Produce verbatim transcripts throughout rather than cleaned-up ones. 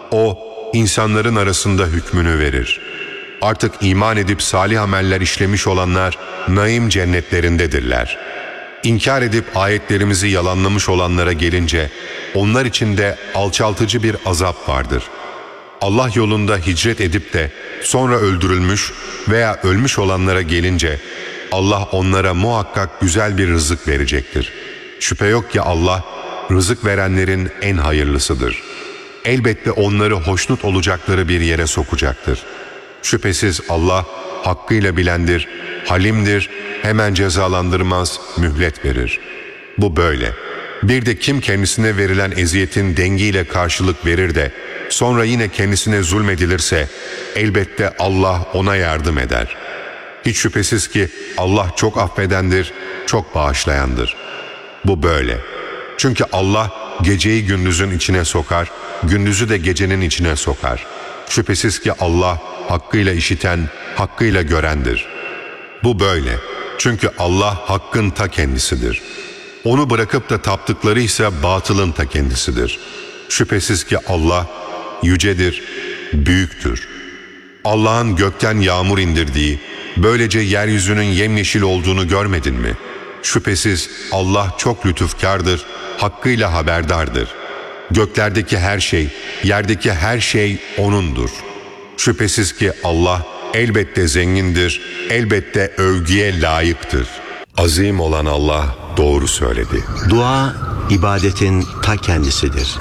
O, insanların arasında hükmünü verir. Artık iman edip salih ameller işlemiş olanlar naim cennetlerindedirler. İnkar edip ayetlerimizi yalanlamış olanlara gelince onlar için de alçaltıcı bir azap vardır. Allah yolunda hicret edip de sonra öldürülmüş veya ölmüş olanlara gelince Allah onlara muhakkak güzel bir rızık verecektir. Şüphe yok ki Allah rızık verenlerin en hayırlısıdır. Elbette onları hoşnut olacakları bir yere sokacaktır. Şüphesiz Allah hakkıyla bilendir, halimdir, hemen cezalandırmaz, mühlet verir. Bu böyle. Bir de kim kendisine verilen eziyetin dengiyle karşılık verir de sonra yine kendisine zulmedilirse elbette Allah ona yardım eder. Hiç şüphesiz ki Allah çok affedendir, çok bağışlayandır. Bu böyle. Çünkü Allah geceyi gündüzün içine sokar, gündüzü de gecenin içine sokar. Şüphesiz ki Allah hakkıyla işiten, hakkıyla görendir. Bu böyle. Çünkü Allah hakkın ta kendisidir. Onu bırakıp da taptıkları ise batılın ta kendisidir. Şüphesiz ki Allah yücedir, büyüktür. Allah'ın gökten yağmur indirdiği, böylece yeryüzünün yemyeşil olduğunu görmedin mi? Şüphesiz Allah çok lütufkardır, hakkıyla haberdardır. Göklerdeki her şey, yerdeki her şey O'nundur. Şüphesiz ki Allah elbette zengindir, elbette övgüye layıktır. Azim olan Allah doğru söyledi. Dua, ibadetin ta kendisidir.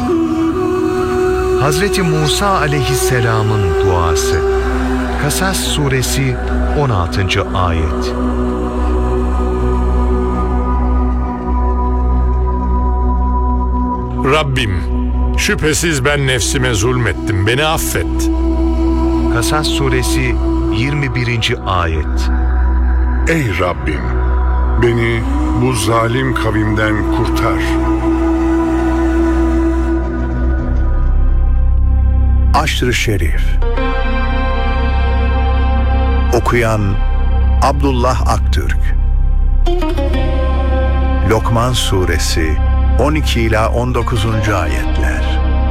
Hazreti Musa aleyhisselamın duası. Kasas suresi on altıncı ayet. Rabbim, şüphesiz ben nefsime zulmettim, beni affet. Kasas suresi yirmi birinci ayet. Ey Rabbim! Beni bu zalim kavimden kurtar. Aşr-ı Şerif. Okuyan Abdullah Aktürk. Lokman suresi on iki ila on dokuzuncu ayetler.